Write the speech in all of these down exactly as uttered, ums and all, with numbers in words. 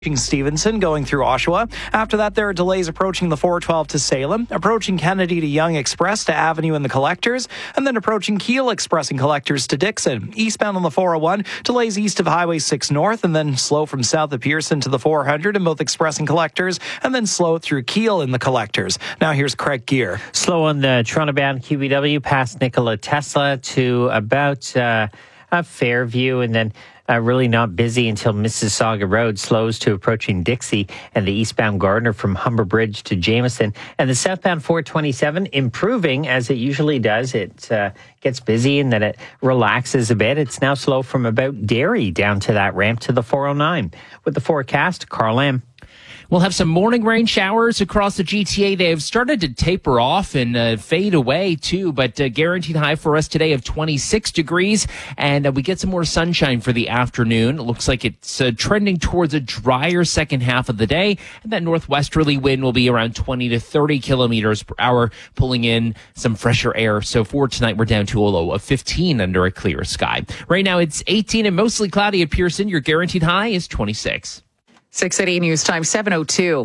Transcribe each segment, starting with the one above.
Stevenson going through Oshawa. After that, there are delays approaching the four twelve to Salem, approaching Kennedy to Yonge Express to Avenue and the Collectors, and then approaching Keele Express and Collectors to Dixon. Eastbound on the four oh one, delays east of Highway six North, and then slow from south of Pearson to the four hundred in both Express and Collectors, and then slow through Keele in the Collectors. Now here's Craig Gear. Slow on the Toronto-bound Q B W past Nikola Tesla to about uh, a Fairview, and then Uh, really not busy until Mississauga Road slows to approaching Dixie, and the eastbound Gardner from Humber Bridge to Jameson. And the southbound four twenty-seven improving as it usually does. It uh, gets busy and then it relaxes a bit. It's now slow from about Derry down to that ramp to the four oh nine. With the forecast, Carl Lamb. We'll have some morning rain showers across the G T A. They have started to taper off and uh, fade away, too, but uh, guaranteed high for us today of twenty-six degrees, and uh, we get some more sunshine for the afternoon. It looks like it's uh, trending towards a drier second half of the day, and that northwesterly wind will be around twenty to thirty kilometers per hour, pulling in some fresher air. So for tonight, we're down to a low of fifteen under a clear sky. Right now, it's eighteen and mostly cloudy at Pearson. Your guaranteed high is twenty-six. six eighty News Time, seven oh two.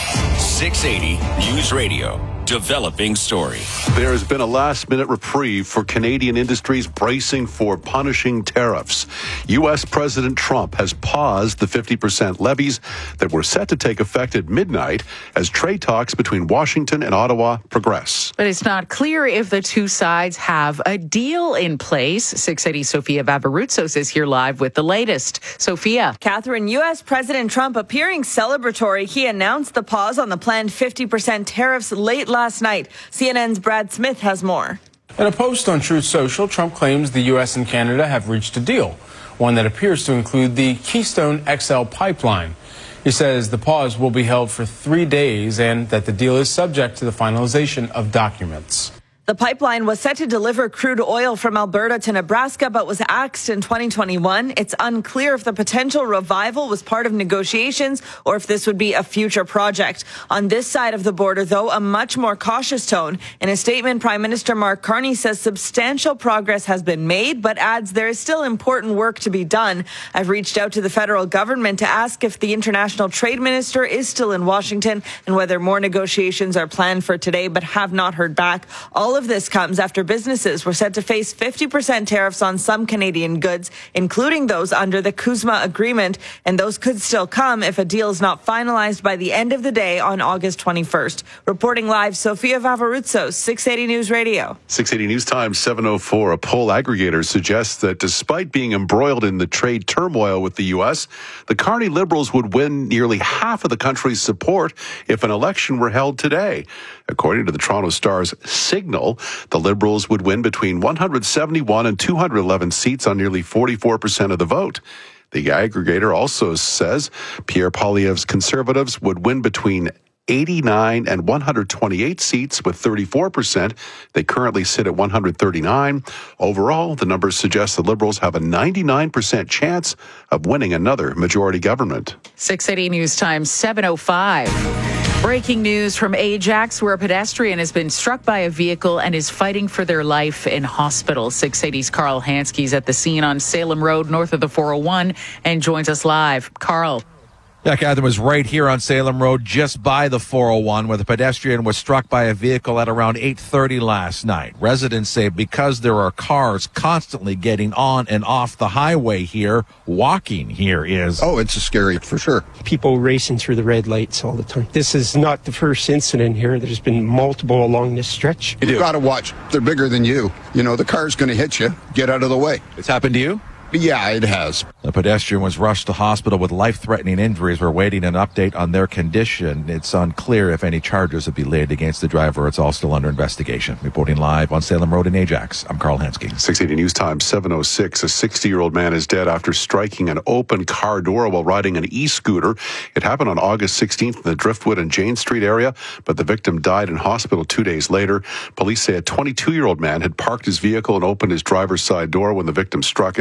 six eighty News Radio. Developing story. There has been a last-minute reprieve for Canadian industries bracing for punishing tariffs. U S. President Trump has paused the fifty percent levies that were set to take effect at midnight as trade talks between Washington and Ottawa progress. But it's not clear if the two sides have a deal in place. six eighty Sofia Vavarutsos is here live with the latest. Sofia. Catherine, U S. President Trump appearing celebratory. He announced the pause on the planned fifty percent tariffs late last night. C N N's Brad Smith has more. In a post on Truth Social, Trump claims the U S and Canada have reached a deal, one that appears to include the Keystone X L pipeline. He says the pause will be held for three days and that the deal is subject to the finalization of documents. The pipeline was set to deliver crude oil from Alberta to Nebraska, but was axed in twenty twenty-one. It's unclear if the potential revival was part of negotiations or if this would be a future project. On this side of the border, though, a much more cautious tone. In a statement, Prime Minister Mark Carney says substantial progress has been made, but adds there is still important work to be done. I've reached out to the federal government to ask if the international trade minister is still in Washington and whether more negotiations are planned for today, but have not heard back. All of this comes after businesses were set to face fifty percent tariffs on some Canadian goods, including those under the CUSMA agreement, and those could still come if a deal is not finalized by the end of the day on August twenty-first. Reporting live, Sofia Vavarutsos, six eighty News Radio. six eighty News Time, seven oh four. A poll aggregator suggests that despite being embroiled in the trade turmoil with the U S, the Carney Liberals would win nearly half of the country's support if an election were held today. According to the Toronto Star's Signal, the Liberals would win between one hundred seventy-one and two hundred eleven seats on nearly forty-four percent of the vote. The aggregator also says Pierre Poilievre's Conservatives would win between eighty-nine and one hundred twenty-eight seats with thirty-four percent. They currently sit at one hundred thirty-nine. Overall, the numbers suggest the Liberals have a ninety-nine percent chance of winning another majority government. six eighty News Time, seven oh five. Breaking news from Ajax, where a pedestrian has been struck by a vehicle and is fighting for their life in hospital. six eighty's Carl Hansky is at the scene on Salem Road, north of the four oh one, and joins us live. Carl. Yeah, Catherine was right here on Salem Road, just by the four oh one, where the pedestrian was struck by a vehicle at around eight thirty last night. Residents say because there are cars constantly getting on and off the highway here, walking here is... Oh, it's scary for sure. People racing through the red lights all the time. This is not the first incident here. There's been multiple along this stretch. You've got to watch. They're bigger than you. You know, the car's going to hit you. Get out of the way. It's happened to you? Yeah, it has. The pedestrian was rushed to hospital with life-threatening injuries. We're waiting an update on their condition. It's unclear if any charges will be laid against the driver. It's all still under investigation. Reporting live on Salem Road in Ajax, I'm Carl Hansky. six eighty News Time, seven oh six. A sixty-year-old man is dead after striking an open car door while riding an e-scooter. It happened on August sixteenth in the Driftwood and Jane Street area, but the victim died in hospital two days later. Police say a twenty-two-year-old man had parked his vehicle and opened his driver's side door when the victim struck it.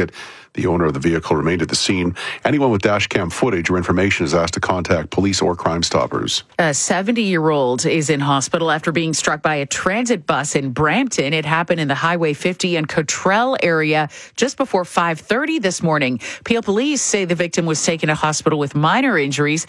The owner of the vehicle remained at the scene. Anyone with dash cam footage or information is asked to contact police or Crime Stoppers. A seventy-year-old is in hospital after being struck by a transit bus in Brampton. It happened in the Highway fifty and Cottrell area just before five thirty this morning. Peel police say the victim was taken to hospital with minor injuries.